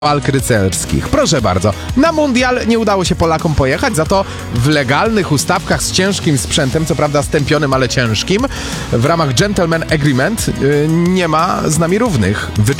walk rycerskich. Proszę bardzo, na mundial nie udało się Polakom pojechać, za to w legalnych ustawkach z ciężkim sprzętem, co prawda stępionym, ale ciężkim, w ramach Gentleman Agreement nie ma z nami równych.